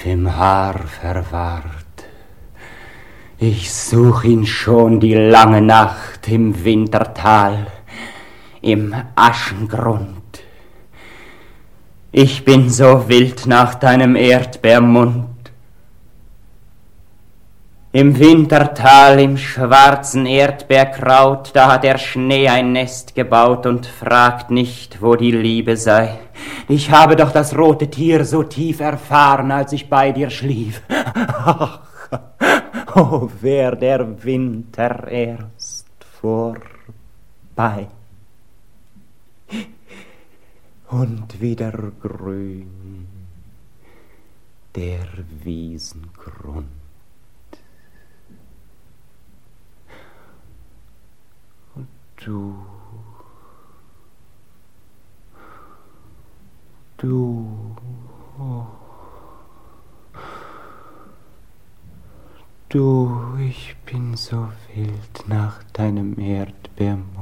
im Haar verwahrt. Ich such ihn schon die lange Nacht im Wintertal, im Aschengrund. Ich bin so wild nach deinem Erdbeermund. Im Wintertal, im schwarzen Erdbeerkraut, da hat der Schnee ein Nest gebaut und fragt nicht, wo die Liebe sei. Ich habe doch das rote Tier so tief erfahren, als ich bei dir schlief. Ach, oh, wär der Winter erst vorbei und wieder grün der Wiesengrund. Du, ich bin so wild nach deinem Erdbeermund.